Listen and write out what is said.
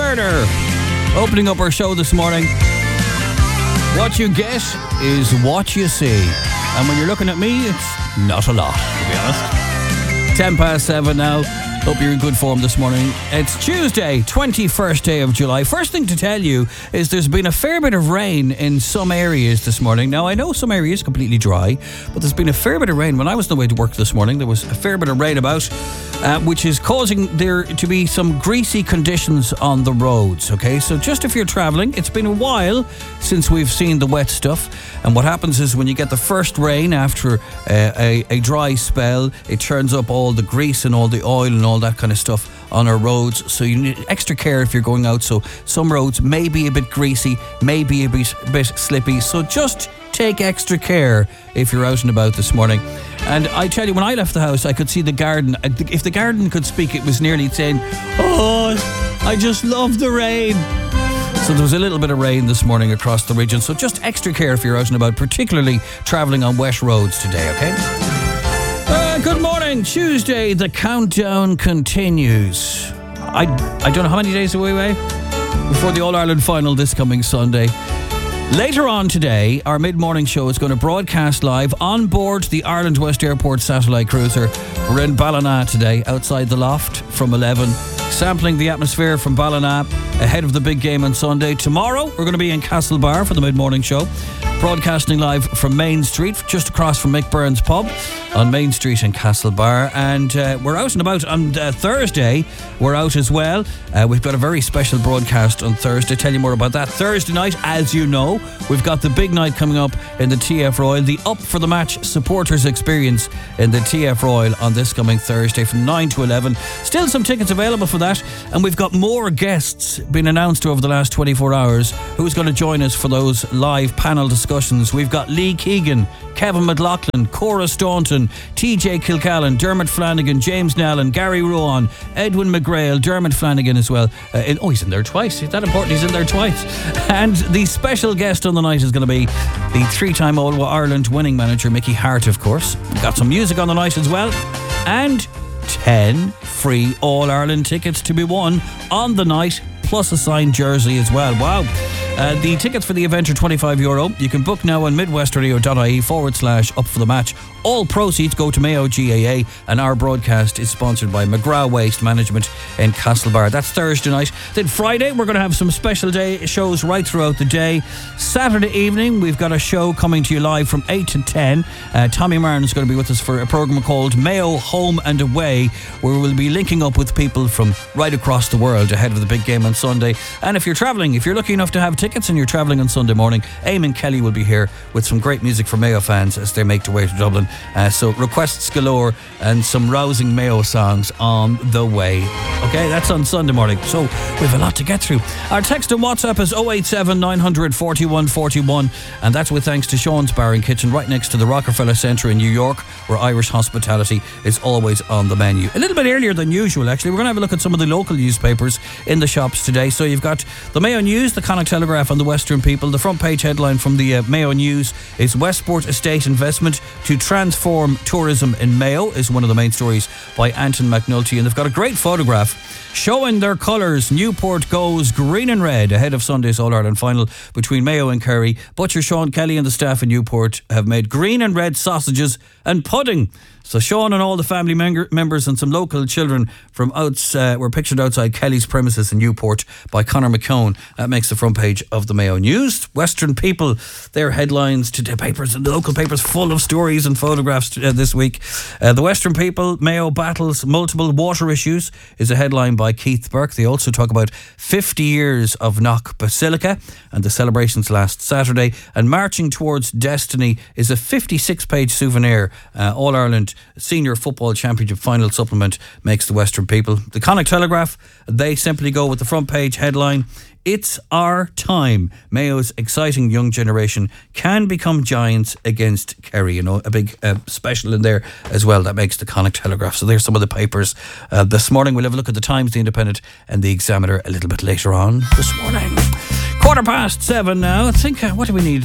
Turner opening up our show this morning. What you get is what you see. And when you're looking at me, it's not a lot, to be honest. 7:10 now. Hope you're in good form this morning. It's Tuesday, 21st day of July. First thing to tell you is there's been a fair bit of rain in some areas this morning. Now, I know some areas completely dry, but there's been a fair bit of rain. When I was on the way to work this morning, there was a fair bit of rain about, which is causing there to be some greasy conditions on the roads, okay? So just if you're travelling, it's been a while since we've seen the wet stuff. And what happens is when you get the first rain after a dry spell, it turns up all the grease and all the oil and all that kind of stuff on our roads. So you need extra care if you're going out. So some roads may be a bit greasy, maybe a bit slippy. So just take extra care if you're out and about this morning. And I tell you, when I left the house, I could see the garden. If the garden could speak, it was nearly saying, "Oh, I just love the rain." So there was a little bit of rain this morning across the region. So just extra care if you're out and about, particularly travelling on wet roads today, okay? Good morning. Tuesday, the countdown continues. I don't know how many days away before the All-Ireland final this coming Sunday. Later on today, our mid-morning show is going to broadcast live on board the Ireland West Airport satellite cruiser. We're in Ballina today, outside the loft from 11, sampling the atmosphere from Ballina ahead of the big game on Sunday. Tomorrow, we're going to be in Castlebar for the mid-morning show, broadcasting live from Main Street, just across from Mick Byrne's pub on Main Street in Castlebar. And we're out and about on Thursday. We're out as well. We've got a very special broadcast on Thursday. Tell you more about that. Thursday night, as you know, we've got the big night coming up in the TF Royal, the Up for the Match supporters experience in the TF Royal on this coming Thursday from 9 to 11. Still some tickets available for that, and we've got more guests being announced over the last 24 hours who's going to join us for those live panel discussions. We've got Lee Keegan, Kevin McLaughlin, Cora Staunton, TJ Kilcallan, Dermot Flanagan, James Nallen, Gary Rowan, Edwin McGrail, Dermot Flanagan as well. He's in there twice. Is that important? He's in there twice. And the special guest on the night is going to be the three-time All-Ireland winning manager, Mickey Hart, of course. We've got some music on the night as well. And 10 free All-Ireland tickets to be won on the night, plus a signed jersey as well. Wow. The tickets for the event are €25. You can book now on midwestradio.ie/up for the match. All proceeds go to Mayo GAA, and our broadcast is sponsored by McGrath Waste Management in Castlebar. That's Thursday night. Then Friday, we're going to have some special day shows right throughout the day. Saturday evening, we've got a show coming to you live from 8 to 10. Tommy Martin is going to be with us for a programme called Mayo Home and Away, where we'll be linking up with people from right across the world ahead of the big game on Sunday. And if you're travelling, if you're lucky enough to have tickets and you're travelling on Sunday morning, Eamon Kelly will be here with some great music for Mayo fans as they make their way to Dublin. So requests galore and some rousing Mayo songs on the way. Okay, that's on Sunday morning. So we have a lot to get through. Our text and WhatsApp is 087 900 41 41, and that's with thanks to Sean's Bar and Kitchen right next to the Rockefeller Centre in New York, where Irish hospitality is always on the menu. A little bit earlier than usual, actually. We're going to have a look at some of the local newspapers in the shops today. So you've got the Mayo News, the Connacht Telegraph and the Western People. The front page headline from the Mayo News is Westport Estate Investment to Transform Tourism in Mayo, is one of the main stories by Anton McNulty. And they've got a great photograph showing their colours. Newport goes green and red ahead of Sunday's All-Ireland final between Mayo and Kerry. Butcher Sean Kelly and the staff in Newport have made green and red sausages and pudding. So Sean and all the family members and some local children from were pictured outside Kelly's premises in Newport by Conor McCone. That makes the front page of the Mayo News. Western People, their headlines to the papers and the local papers full of stories and photographs this week. The Western People, Mayo battles multiple water issues, is a headline by Keith Burke. They also talk about 50 years of Knock Basilica and the celebrations last Saturday. And Marching Towards Destiny is a 56-page souvenir. All-Ireland Senior Football Championship final supplement makes the Western People. The Connacht Telegraph, they simply go with the front page headline, It's Our Time. Mayo's exciting young generation can become giants against Kerry. You know, a big special in there as well that makes the Connacht Telegraph. So there's some of the papers this morning. We'll have a look at the Times, the Independent and the Examiner a little bit later on this morning. 7:15 now. I think, what do we need?